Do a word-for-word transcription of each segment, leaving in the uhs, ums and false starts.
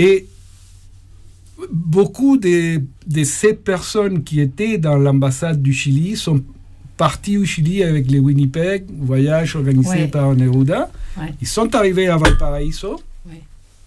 Et beaucoup de, de ces personnes qui étaient dans l'ambassade du Chili sont partis au Chili avec les Winnipeg, voyage organisé ouais. par Neruda. Ouais. Ils sont arrivés à Valparaiso. Ouais.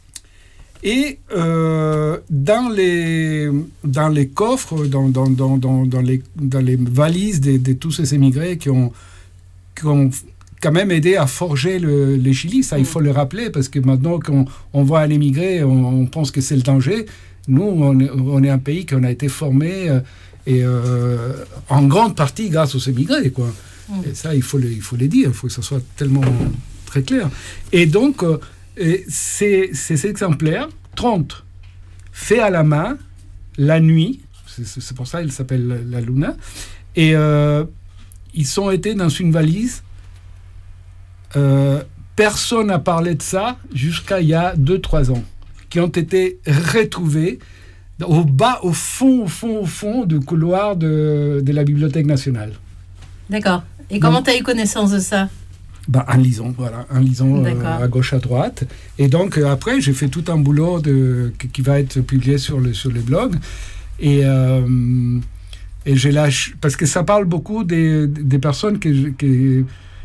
Et euh, dans, les, dans les coffres, dans, dans, dans, dans, dans, les, dans les valises de, de tous ces émigrés qui ont, qui ont quand même aidé à forger le, le Chili, ça, mmh. il faut le rappeler, parce que maintenant qu'on on voit un émigré, on, on pense que c'est le danger. Nous, on est, on est un pays qui a été formé euh, et, euh, en grande partie grâce aux émigrés, quoi. Mmh. Et ça, il faut, le, il faut le dire, il faut que ça soit tellement très clair. Et donc, euh, et ces, ces exemplaires, trente, faits à la main, la nuit, c'est, c'est pour ça qu'il s'appelle la, la Luna, et euh, ils ont été dans une valise. Euh, personne n'a parlé de ça jusqu'à il y a deux trois ans, qui ont été retrouvés au bas, au fond, au fond, au fond du couloir de, de la Bibliothèque nationale. D'accord. Et comment tu as eu connaissance de ça ? Bah, en lisant, voilà, en lisant euh, à gauche, à droite. Et donc, euh, après, j'ai fait tout un boulot de, qui va être publié sur le, sur les blogs. Et, euh, et j'ai lâché, parce que ça parle beaucoup des, des personnes que, que,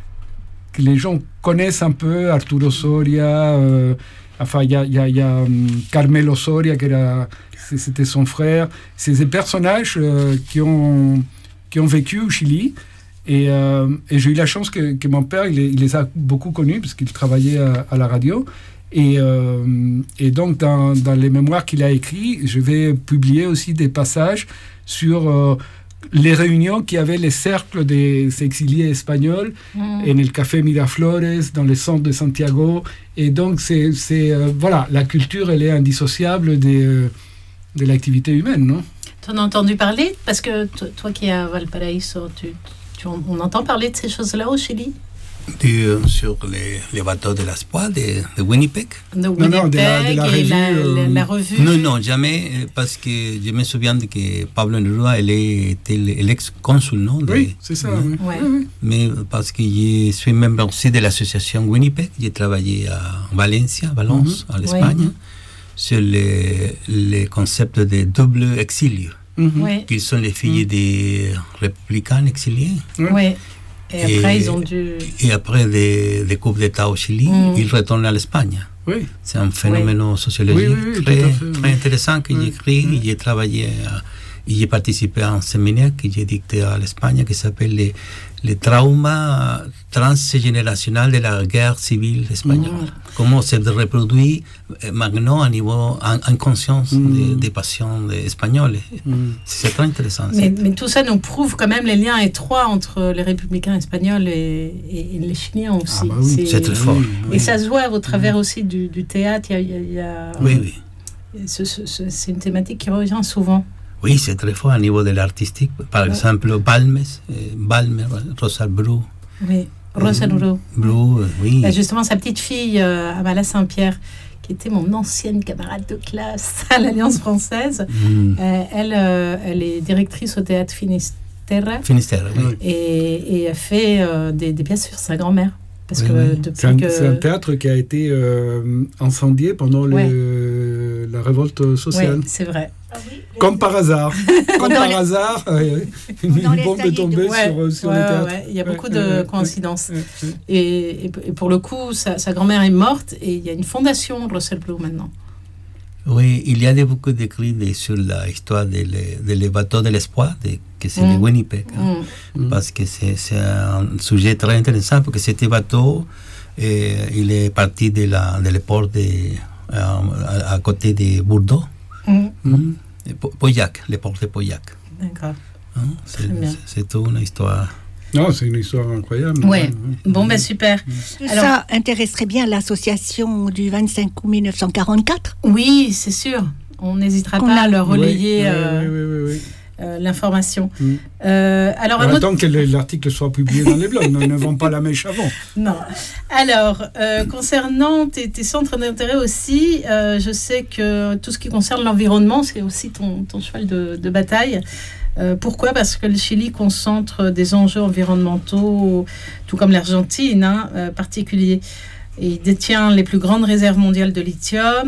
que les gens connaissent un peu, Arturo Soria, euh, enfin, il y a, y a, y a um, Carmelo Soria, qui era, c'était son frère. C'est des personnages euh, qui, ont, qui ont vécu au Chili. Et, euh, et j'ai eu la chance que, que mon père, il les, il les a beaucoup connus, parce qu'il travaillait à, à la radio. Et, euh, et donc, dans, dans les mémoires qu'il a écrits, je vais publier aussi des passages sur euh, les réunions qu'il y avait, les cercles des exiliés espagnols, mmh. en el Café Miraflores, dans le centre de Santiago. Et donc, c'est, c'est, euh, voilà, la culture, elle est indissociable de, de l'activité humaine, non ? Tu en as entendu parler ? Parce que toi, toi qui es à Valparaiso, tu... On entend parler de ces choses-là au Chili ? De, sur les, les bateaux de l'espoir de, de Winnipeg. De Winnipeg non, non, de la, de la revue, la, euh... la, la revue. Non, non, jamais, parce que je me souviens que Pablo Neruda, il était l'ex-consul, non de, Oui, c'est ça. Oui. Ouais. Oui, oui. Mais parce que je suis membre aussi de l'association Winnipeg, j'ai travaillé à Valencia, Valence, mm-hmm. en Espagne, ouais. sur les, les concepts de double exilio. Mm-hmm. Ouais. Qu'ils sont les filles mm-hmm. des républicains exiliés. Oui. Et après, et, ils ont dû... Et après des, des coups d'État au Chili, mm-hmm. ils retournent à l'Espagne. Oui. C'est un phénomène oui. sociologique oui, oui, oui, très, fait, très oui. intéressant que mm-hmm. j'ai écrit. Mm-hmm. J'ai travaillé, à, j'ai participé à un séminaire que j'ai dicté à l'Espagne qui s'appelle les, les traumas transgénérationnels de la guerre civile espagnole. Mm-hmm. Comment se reproduit maintenant à niveau inconscient mm. des, des passions espagnoles. Mm. C'est très intéressant. Mais, mais tout ça nous prouve quand même les liens étroits entre les républicains espagnols et, et, et les Chiliens aussi. Ah bah oui, c'est, c'est très fort. Oui, et oui. ça se voit au travers mm. aussi du, du théâtre. Il y a, il y a, oui, oui. Ce, ce, ce, c'est une thématique qui revient souvent. Oui, c'est très fort au niveau de l'artistique. Par ouais. exemple, Balmes, Balmes, Rosa Bru. Oui. Rosa Bru. Bru, oui. Là, justement, sa petite fille, euh, Amala Saint-Pierre, qui était mon ancienne camarade de classe à l'Alliance française, mm. euh, elle, euh, elle est directrice au théâtre Finisterre. Finisterre, oui. Et, et elle fait euh, des, des pièces sur sa grand-mère. Parce oui, que oui. depuis c'est, un, que... c'est un théâtre qui a été euh, incendié pendant le, ouais. la révolte sociale. Oui, c'est vrai. Ah oui, Comme par hasard. Comme par les... hasard, euh, une, une bombe est tombée ouais, sur, sur ouais, le théâtre. Ouais. Il y a beaucoup ouais, de ouais, coïncidences. Ouais, ouais. Et, et, et pour le coup, sa, sa grand-mère est morte et il y a une fondation Russell Blu maintenant. Oui, il y a beaucoup d'écrits sur l'histoire des de les bateaux de l'espoir, de, que c'est mm. le Winnipeg. Hein, mm. Parce que c'est, c'est un sujet très intéressant, parce que cet bateau, eh, il est parti de, la, de le port de, à, à côté de Bordeaux. Mm. Mm. Pauillac, le port de Pauillac. D'accord. Hein, c'est, c'est, c'est toute une histoire. Non, c'est une histoire incroyable. Ouais. Ouais. Bon, ben super. Tout Alors, ça intéresserait bien l'association du vingt-cinq août dix-neuf cent quarante-quatre. Oui, c'est sûr. On n'hésitera Qu'on pas a... à leur relayer oui, euh, oui, oui, oui, oui. Euh, l'information. Mm. Euh, alors, on un attend autre... que l'article soit publié dans les blogs. Nous ne vend pas la mèche avant. Non. Alors, euh, concernant tes, tes centres d'intérêt aussi, euh, je sais que tout ce qui concerne l'environnement, c'est aussi ton, ton cheval de, de bataille. Euh, pourquoi ? Parce que le Chili concentre des enjeux environnementaux, tout comme l'Argentine, hein, euh, particuliers. Et il détient les plus grandes réserves mondiales de lithium.